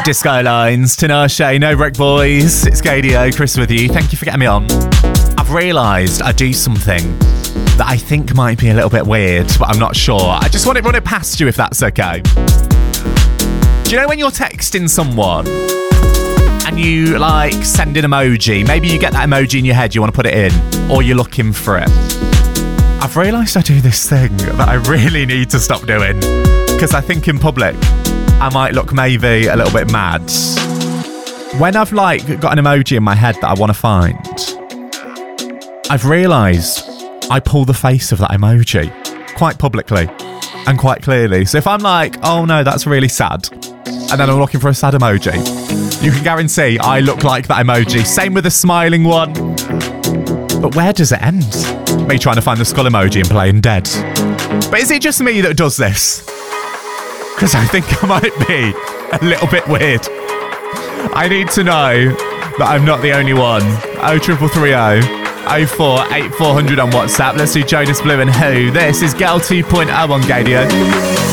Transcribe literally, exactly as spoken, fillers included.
Disco Lines, Tinashe, No Brick Boys. It's Gadio, Chris with you. Thank you for getting me on. I've realised I do something that I think might be a little bit weird, but I'm not sure. I just want to run it past you if that's okay. Do you know when you're texting someone and you like send an emoji, maybe you get that emoji in your head, you want to put it in, or you're looking for it. I've realised I do this thing that I really need to stop doing, because I think in public I might look maybe a little bit mad. When I've like got an emoji in my head that I want to find, I've realised I pull the face of that emoji quite publicly and quite clearly. So if I'm like, oh no, that's really sad, and then I'm looking for a sad emoji, you can guarantee I look like that emoji. Same with the smiling one. But where does it end? Me trying to find the skull emoji and playing dead. But is it just me that does this? Because I think I might be a little bit weird. I need to know that I'm not the only one. oh triple three oh oh four eight four hundred on WhatsApp. Let's do Jonas Blue and Who. This is Girl two point oh on Gadio.